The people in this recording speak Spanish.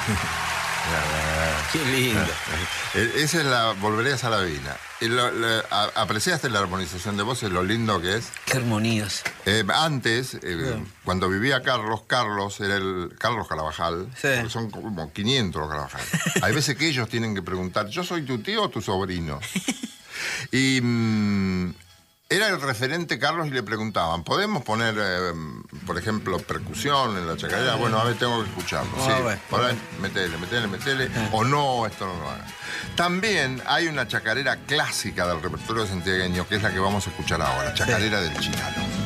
Qué lindo. Esa es la Volveré a Salavina. ¿Apreciaste la armonización de voces, lo lindo que es? Qué armonías. Antes, cuando vivía Carlos era el Carlos Carabajal, Sí. porque son como 500 los Carabajal. Hay veces que ellos tienen que preguntar, ¿yo soy tu tío o tu sobrino? Y era el referente Carlos y le preguntaban, ¿podemos poner, por ejemplo, percusión en la chacarera? Bueno, a ver, tengo que escucharlo. Sí, Bueno. por ahí, metele. O no, esto no lo haga. También hay una chacarera clásica del repertorio santiagueño, que es la que vamos a escuchar ahora, Chacarera del Chicano.